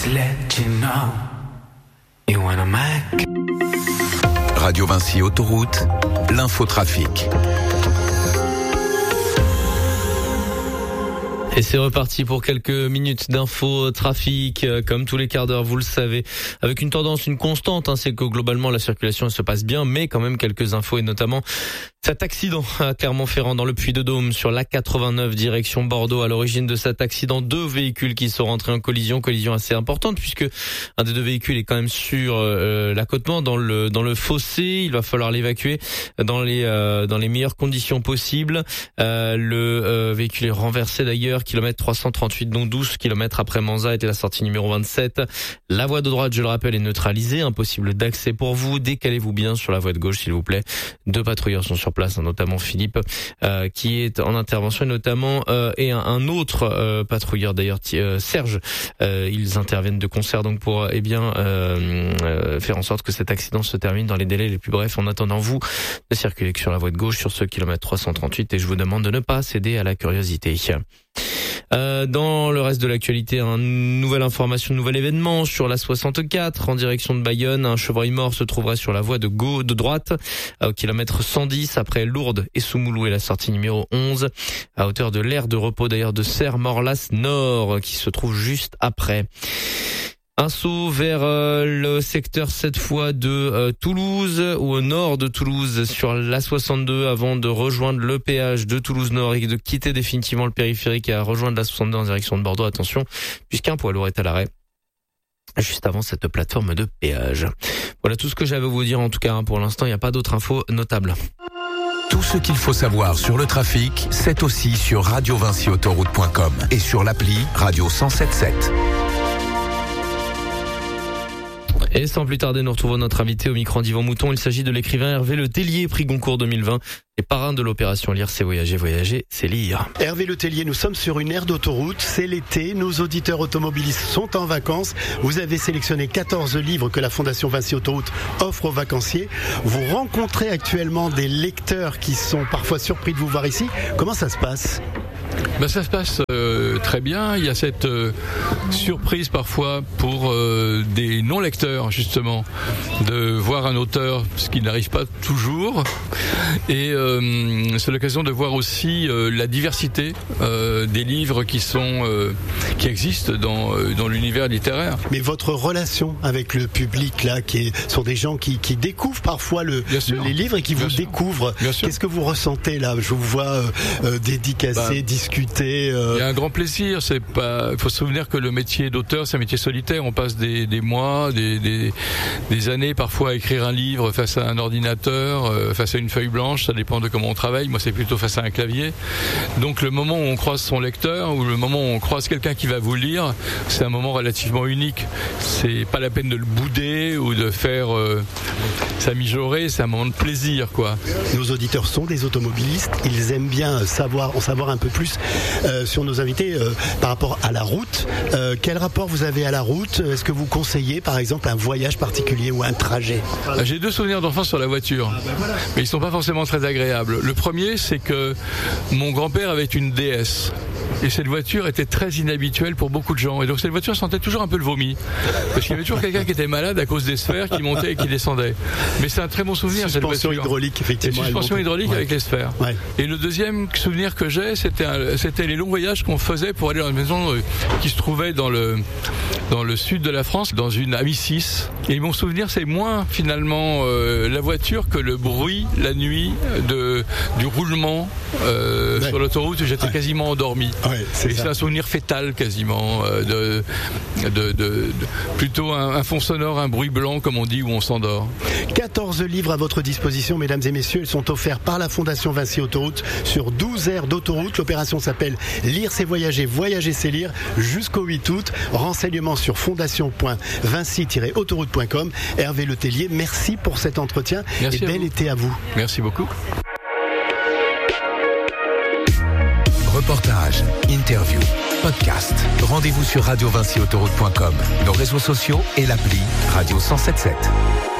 Radio Vinci Autoroute, l'infotrafic. Et c'est reparti pour quelques minutes d'infos trafic, comme tous les quarts d'heure, vous le savez, avec une tendance, une constante, c'est que globalement la circulation se passe bien, mais quand même quelques infos, et notamment cet accident à Clermont-Ferrand dans le Puy-de-Dôme sur l'A89 direction Bordeaux. À l'origine de cet accident, 2 véhicules qui sont rentrés en collision assez importante, puisque un des 2 véhicules est quand même sur l'accotement dans le fossé. Il va falloir l'évacuer dans les meilleures conditions possibles. Le véhicule est renversé d'ailleurs, kilomètre 338, dont 12 kilomètres après Manzat était la sortie numéro 27. La voie de droite, je le rappelle, est neutralisée, impossible d'accès pour vous. Décalez-vous bien sur la voie de gauche, s'il vous plaît. 2 patrouilleurs sont sur place, notamment Philippe qui est en intervention, et notamment et un autre patrouilleur d'ailleurs, Serge. Ils interviennent de concert donc pour faire en sorte que cet accident se termine dans les délais les plus brefs. En attendant, vous ne circulez que sur la voie de gauche sur ce kilomètre 338, et je vous demande de ne pas céder à la curiosité. Dans le reste de l'actualité, une nouvelle information, un nouvel événement sur la 64 en direction de Bayonne. Un chevreuil mort se trouverait sur la voie de droite au kilomètre 110 après Lourdes et Soumoulou et la sortie numéro 11 à hauteur de l'aire de repos d'ailleurs de Serre-Morlas Nord qui se trouve juste après. Un saut vers le secteur cette fois de Toulouse, ou au nord de Toulouse sur l'A62 avant de rejoindre le péage de Toulouse Nord et de quitter définitivement le périphérique et à rejoindre l'A62 en direction de Bordeaux. Attention, puisqu'un poids lourd est à l'arrêt juste avant cette plateforme de péage. Voilà tout ce que j'avais à vous dire en tout cas. Pour l'instant, il n'y a pas d'autres infos notables. Tout ce qu'il faut savoir sur le trafic, c'est aussi sur radiovinciautoroute.com et sur l'appli Radio 107.7. Et sans plus tarder, nous retrouvons notre invité au micro d'Yvan Mouton. Il s'agit de l'écrivain Hervé Letellier, prix Goncourt 2020 et parrain de l'opération Lire c'est voyager, voyager c'est lire. Hervé Letellier, nous sommes sur une aire d'autoroute, c'est l'été, nos auditeurs automobilistes sont en vacances. Vous avez sélectionné 14 livres que la Fondation Vinci Autoroute offre aux vacanciers. Vous rencontrez actuellement des lecteurs qui sont parfois surpris de vous voir ici. Comment ça se passe ? Ça se passe très bien. Il y a cette surprise parfois pour des non-lecteurs justement de voir un auteur, ce qui n'arrive pas toujours. Et c'est l'occasion de voir aussi la diversité des livres qui existent dans l'univers littéraire. Mais votre relation avec le public là, sont des gens qui découvrent parfois les livres et qui vous découvrent. Qu'est-ce que vous ressentez là ? Je vous vois dédicacer, discuter. Il y a un grand plaisir. Il faut se souvenir que le métier d'auteur, c'est un métier solitaire. On passe des mois, des années parfois à écrire un livre face à un ordinateur, face à une feuille blanche. Ça dépend de comment on travaille. Moi, c'est plutôt face à un clavier. Donc, le moment où on croise son lecteur ou le moment où on croise quelqu'un qui va vous lire, c'est un moment relativement unique. C'est pas la peine de le bouder ou de faire s'amijorer. C'est un moment de plaisir, quoi. Nos auditeurs sont des automobilistes. Ils aiment bien en savoir un peu plus sur nos invités par rapport à la route. Quel rapport vous avez à la route ? Est-ce que vous conseillez par exemple un voyage particulier ou un trajet ? J'ai 2 souvenirs d'enfance sur la voiture, mais ils sont pas forcément très agréables. Le premier, c'est que mon grand-père avait une DS. Et cette voiture était très inhabituelle pour beaucoup de gens. Et donc cette voiture sentait toujours un peu le vomi. Parce qu'il y avait toujours quelqu'un qui était malade à cause des sphères qui montaient et qui descendaient. Mais c'est un très bon souvenir, cette voiture. Suspension hydraulique, effectivement. Suspension hydraulique avec les sphères. Ouais. Et le deuxième souvenir que j'ai, c'était les longs voyages qu'on faisait pour aller dans une maison qui se trouvait dans le sud de la France, dans une Ami 6. Et mon souvenir, c'est moins finalement la voiture que le bruit la nuit du roulement sur l'autoroute où j'étais quasiment endormi. Ouais, c'est un souvenir fétal quasiment plutôt un fond sonore, un bruit blanc comme on dit où on s'endort. 14 livres à votre disposition, mesdames et messieurs. Ils sont offerts par la Fondation Vinci Autoroute sur 12 aires d'autoroute. L'opération s'appelle Lire c'est voyager, voyager c'est lire jusqu'au 8 août. Renseignements sur fondation.vinci-autoroute.com. Hervé Letellier, merci pour cet entretien. Merci et bel été à vous. Merci beaucoup. Reportages, interviews, podcasts. Rendez-vous sur radiovinciautoroute.com, nos réseaux sociaux et l'appli Radio 107.7.